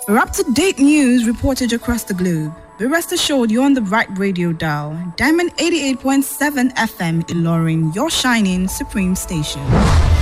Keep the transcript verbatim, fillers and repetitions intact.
For up-to-date news reported across the globe, be rest assured you're on the right radio dial. Diamond eighty-eight point seven F M Ilorin, your shining supreme station.